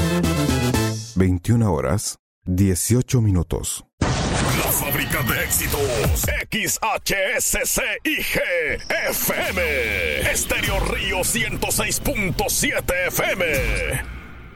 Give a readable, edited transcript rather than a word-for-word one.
21 horas, 18 minutos. La fábrica de éxitos, XHSCIG FM, Estéreo Río 106.7 FM.